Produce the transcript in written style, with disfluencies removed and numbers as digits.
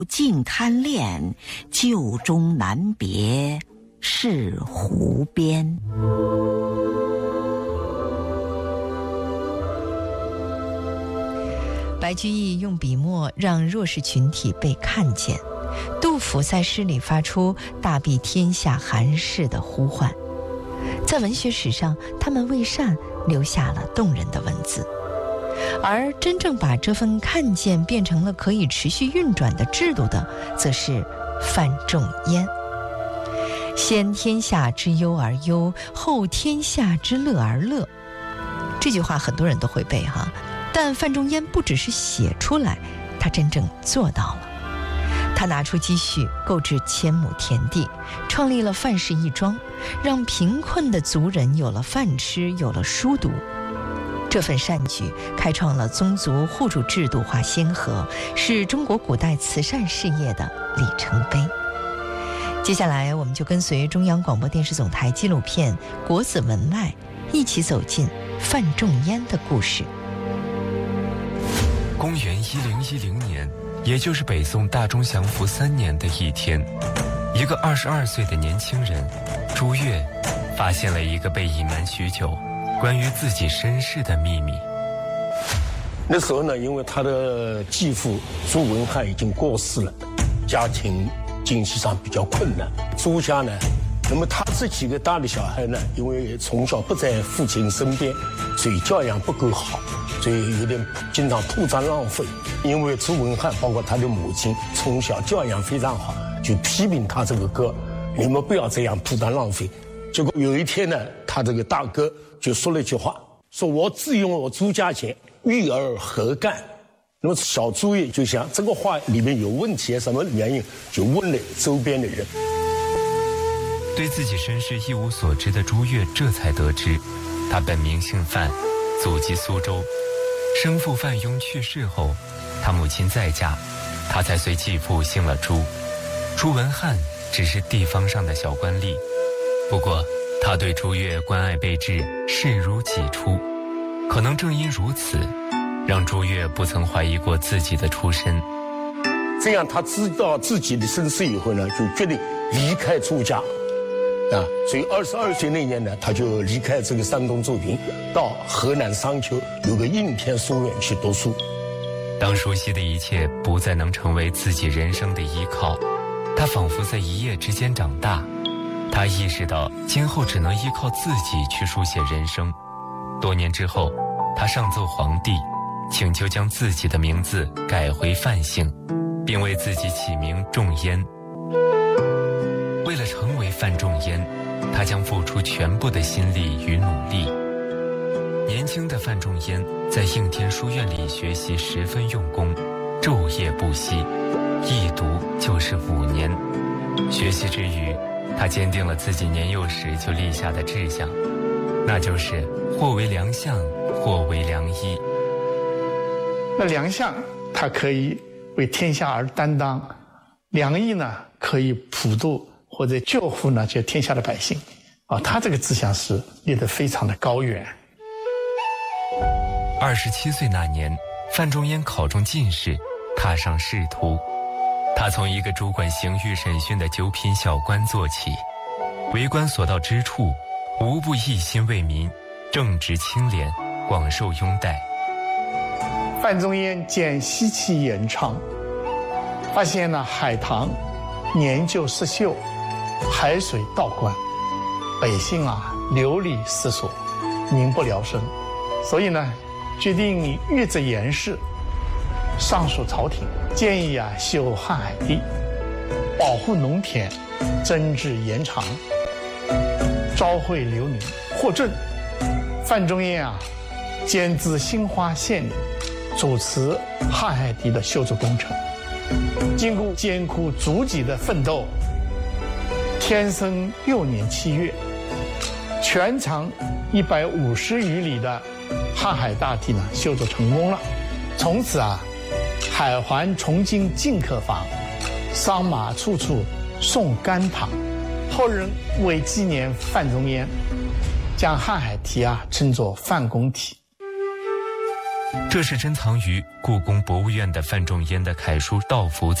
尽贪恋，旧中难别是湖边。 白居易用笔墨让弱势群体被看见，杜甫在诗里发出大庇天下寒士的呼唤。在文学史上，他们为善留下了动人的文字，而真正把这份看见变成了可以持续运转的制度的，则是范仲淹。先天下之忧而忧，后天下之乐而乐。这句话很多人都会背哈，但范仲淹不只是写出来，他真正做到了。他拿出积蓄购置1000亩田地，创立了范氏义庄，让贫困的族人有了饭吃，有了书读。这份善举开创了宗族户主制度化先河，是中国古代慈善事业的里程碑。接下来我们就跟随中央广播电视总台纪录片《国子文脉》，一起走进范仲淹的故事。 公元1010年，也就是北宋大中祥符3年的一天，一个22岁的年轻人朱越发现了一个被隐瞒许久关于自己身世的秘密。 那时候呢，因为他的继父朱文翰已经过世了，家庭经济上比较困难。朱家呢，那么他这几个大的小孩呢，因为从小不在父亲身边，所以教养不够好，所以有点经常铺张浪费。因为朱文翰包括他的母亲从小教养非常好，就批评他这个哥，你们不要这样铺张浪费。结果有一天呢，他这个大哥就说了一句话，说我自用我朱家钱，育儿何干？那么小朱也就想这个话里面有问题，什么原因？就问了周边的人。 对自己身世一无所知的朱越这才得知，他本名姓范，祖籍苏州。生父范雍去世后，他母亲再嫁，他才随继父姓了朱。朱文翰只是地方上的小官吏，不过他对朱越关爱备至，视如己出。可能正因如此，让朱越不曾怀疑过自己的出身。 这样他知道自己的身世以后呢，就决定离开朱家所以22岁那年呢，他就离开这个山东周平，到河南商丘有个应天书院去读书。 当熟悉的一切不再能成为自己人生的依靠，他仿佛在一夜之间长大。他意识到今后只能依靠自己去书写人生。多年之后，他上奏皇帝，请求将自己的名字改回范姓，并为自己起名仲淹。为了成为范仲淹，他将付出全部的心力与努力。年轻的范仲淹在应天书院里学习十分用功，昼夜不息，一读就是5年。学习之余，他坚定了自己年幼时就立下的志向，那就是或为良相，或为良医。 那良相他可以为天下而担当，良医呢可以普渡或者救护呢就天下的百姓他这个志向是立得非常的高远。 27岁那年，范仲淹考中进士，踏上仕途。他从一个主管刑狱审讯的9品小官做起，为官所到之处，无不一心为民，正直清廉，广受拥戴。 范仲淹见西气延昌，发现了海棠年久失修，海水倒灌，百姓流离失所，民不聊生，所以呢决定谕旨严氏，上书朝廷，建议修瀚海堤，保护农田，增治盐场，召会流民，获准。范仲淹兼资兴化县令，主持瀚海堤的修筑工程。经过艰苦足迹的奋斗，天生6年7月，全长150余里的瀚海大堤呢修筑成功了。从此海环重进进客坊，商马处处送甘棠。后人为纪念范仲淹，将瀚海堤称作范公堤。 这是珍藏于故宫博物院的范仲淹的楷书道符